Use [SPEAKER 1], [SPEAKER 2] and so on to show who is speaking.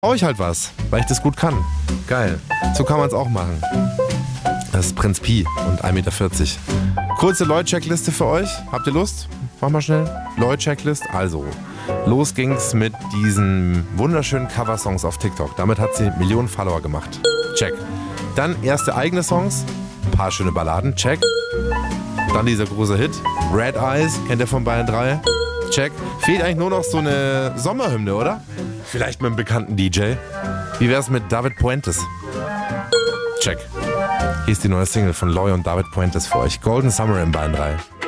[SPEAKER 1] Brauche ich halt was, weil ich das gut kann. Geil. So kann man es auch machen. Das ist Prinz Pi und 1,40 Meter. Kurze Lloyd-Checkliste für euch. Habt ihr Lust? Mach mal schnell. Lloyd-Checklist. Also, los ging's mit diesen wunderschönen Coversongs auf TikTok. Damit hat sie Millionen Follower gemacht. Check. Dann erste eigene Songs. Paar schöne Balladen. Check. Dann dieser große Hit. Red Eyes. Kennt ihr von Bayern 3? Check. Fehlt eigentlich nur noch so eine Sommerhymne, oder? Vielleicht mit einem bekannten DJ. Wie wär's mit David Puentes? Check. Hier ist die neue Single von Loy und David Puentes für euch. Golden Summer in Bayern 3.